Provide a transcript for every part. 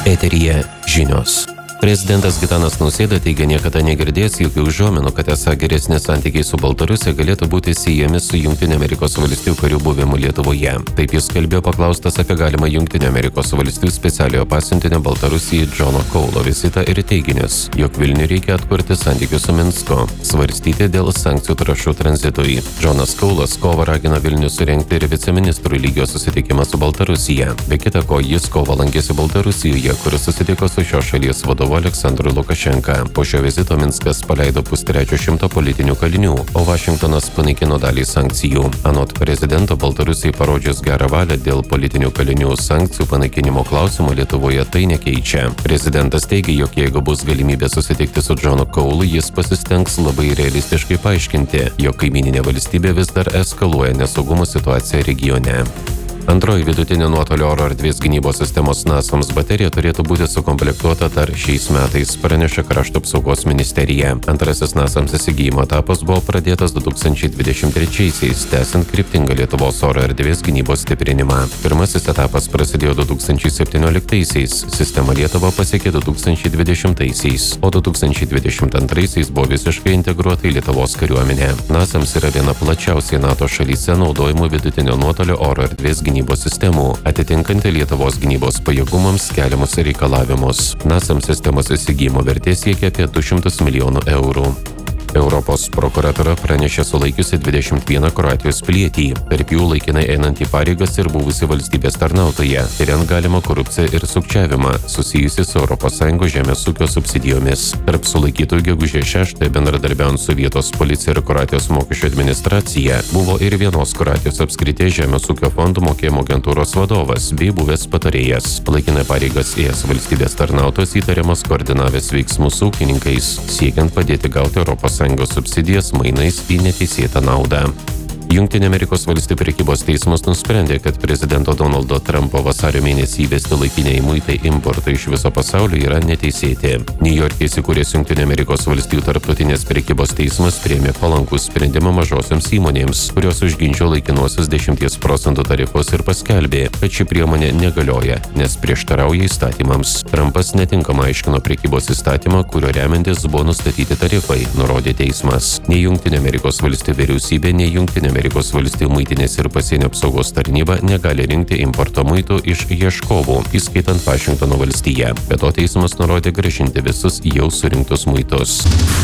Eteryje žinios. Prezidentas Gitanas Nausėda teigia niekada negirdėjęs jokių užuominų, kad esą geresni santykiai su Baltarusija galėtų būti siejami su Jungtinių Amerikos valstijų karių buvimu Lietuvoje. Taip jis kalbėjo paklaustas apie galimą Jungtinių Amerikos valstijų specialiojo pasiuntinio Baltarusijai Džono Kaulo vizitą ir teiginius, jog Vilniui reikia atkurti santykius su Minsku, svarstyti dėl sankcijų trąšų tranzitui. Džonas Kaulas kovą ragina Vilnių surengti ir viceministrų lygio susitikimą su Baltarusija. Be kita ko, jis kovą lankėsi Baltarusijoje, kur susitiko su šios šalies vadovu Aleksandru Lukašenka. Po šio vizito Minskas paleido 100 politinių kalinių, o Vašingtonas panaikino dalį sankcijų. Anot prezidento, Baltarusijai parodžius gerą valią dėl politinių kalinių sankcijų panaikinimo klausimo Lietuvoje tai nekeičia. Prezidentas teigia, jog jeigu bus galimybė susitikti su Džonu Kaulu, jis pasistengs labai realistiškai paaiškinti, jog kaimyninė valstybė vis dar eskaluoja nesaugumo situaciją regione. Antroji vidutinio nuotolio oro erdvės gynybos sistemos NASAMS baterija turėtų būti sukomplektuota dar šiais metais, praneša Krašto apsaugos ministerija. Antrasis NASAMS įsigijimo etapas buvo pradėtas 2023-aisiais, tęsiant kryptingą Lietuvos oro erdvės gynybos stiprinimą. Pirmasis etapas prasidėjo 2017-aisiais, sistema Lietuvą pasiekė 2020-aisiais, o 2022-aisiais buvo visiškai integruota į Lietuvos kariuomenę. NASAMS yra viena plačiausiai NATO šalyse naudojimų vidutinio nuotolio oro erdvės gynybos sistemų, atitinkanti Lietuvos gynybos pajėgumams keliamus reikalavimus. NASAMS sistemos įsigijimo vertė siekia apie 200 milijonų eurų. Europos prokuratūra pranešė sulaikiusi 21 Kroatijos pilietį, tarp jų laikinai einantį pareigas ir buvusi valstybės tarnautoja, tyriant galimą korupciją ir sukčiavimą susijusi su ES žemės ūkio subsidijomis. Tarp sulaikytų gegužės 6 bendradarbiaujant su vietos policija ir Kroatijos mokesčių administracija buvo ir vienos Kroatijos apskrities žemės ūkio fondų mokėjimo agentūros vadovas bei buvęs patarėjas. Laikinai pareigas ėjęs valstybės tarnautojas įtariamas koordinavęs veiksmus su ūkininkais, siekiant padėti gauti ES subsidijas mainais į neteisėtą naudą. Jungtinių Amerikos valstijų prekybos teismas nusprendė, kad prezidento Donaldo Trumpo vasario mėnesį įvesti laikiniai muitai importui iš viso pasaulio yra neteisėti. Niujorke įsikūręs Jungtinių Amerikos valstijų tarptautinės prekybos teismas priėmė palankų sprendimą mažosioms įmonėms, kurios užginčio laikinuosius 10% tarifus ir paskelbė, kad ši priemonė negalioja, nes prieštarauja įstatymams. Trumpas netinkamai aiškino prekybos įstatymą, kurio remiantis buvo nustatyti tarifai, nurodė teismas. Nei Jungtinių Amerikos valstijų vyriausybė, nei Jungtinių Amerikos valstijų muitinės ir pasienio apsaugos tarnyba negali rinkti importo muitų iš ieškovų, įskaitant Vašingtono valstiją. Be to teismas nurodė grąžinti visus jau surinktus muitus.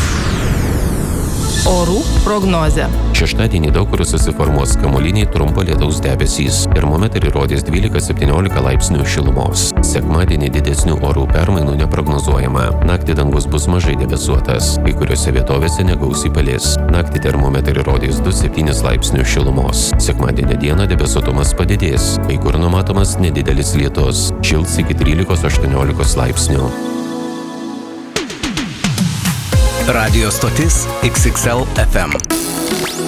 Orų prognozė. Šeštadienį daug kur susiformuos kamuoliniai trumpo lietaus debesys. Termometrai rodys 12–17 laipsnių šilumos. Sekmadienį didesnių orų permainų neprognozuojama. Naktį dangus bus mažai debesuotas. Kai kuriuose vietovėse negausiai palis. Naktį termometrai rodys 2–7 laipsnių šilumos. Sekmadienio dieną debesuotumas padidės. Kai kur numatomas nedidelis lietus. Šils iki 13–18 laipsnių. Radio stotis XXL FM.